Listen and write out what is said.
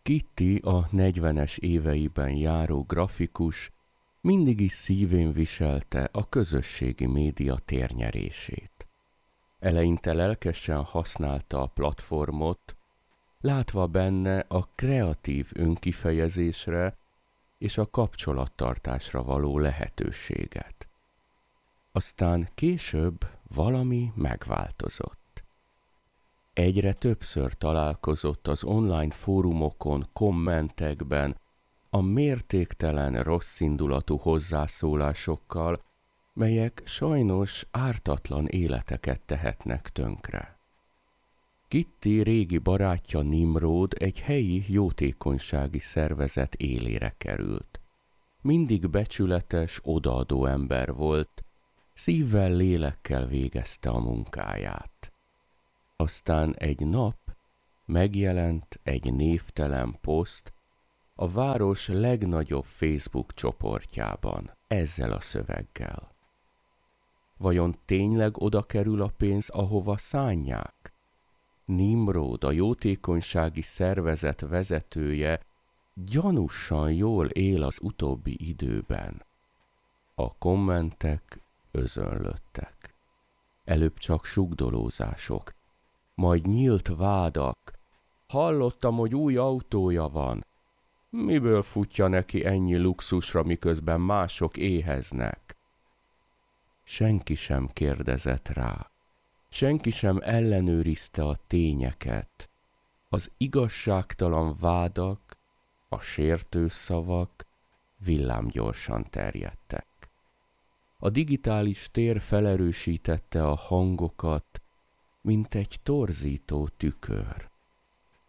Kitty, a 40-es éveiben járó grafikus, mindig is szívén viselte a közösségi média térnyerését. Eleinte lelkesen használta a platformot, látva benne a kreatív önkifejezésre és a kapcsolattartásra való lehetőséget. Aztán később valami megváltozott. Egyre többször találkozott az online fórumokon, kommentekben a mértéktelen rosszindulatú hozzászólásokkal, melyek sajnos ártatlan életeket tehetnek tönkre. Kitty régi barátja Nimród egy helyi jótékonysági szervezet élére került. Mindig becsületes, odaadó ember volt, szívvel, lélekkel végezte a munkáját. Aztán egy nap megjelent egy névtelen poszt a város legnagyobb Facebook csoportjában, ezzel a szöveggel. Vajon tényleg oda kerül a pénz, ahova szánják? Nimród, a jótékonysági szervezet vezetője, gyanúsan jól él az utóbbi időben. A kommentek özönlöttek. Előbb csak sugdolózások, majd nyílt vádak. Hallottam, hogy új autója van. Miből futja neki ennyi luxusra, miközben mások éheznek? Senki sem kérdezett rá. Senki sem ellenőrizte a tényeket. Az igazságtalan vádak, a sértő szavak villámgyorsan terjedtek. A digitális tér felerősítette a hangokat, mint egy torzító tükör.